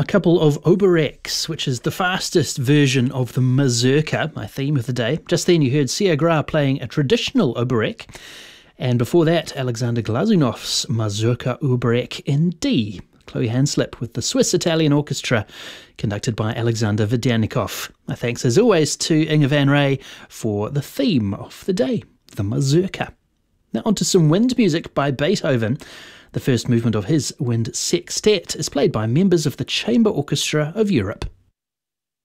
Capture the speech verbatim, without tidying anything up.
A couple of Oberechts, which is the fastest version of the mazurka, my theme of the day. Just then you heard Sia Gra playing a traditional Oberek, and before that Alexander Glazunov's Mazurka Oberek in D. Chloe Hanslip with the Swiss-Italian Orchestra, conducted by Alexander Vedyanikov. My thanks as always to Inge van Ray for the theme of the day, the mazurka. Now on to some wind music by Beethoven. The first movement of his wind sextet is played by members of the Chamber Orchestra of Europe.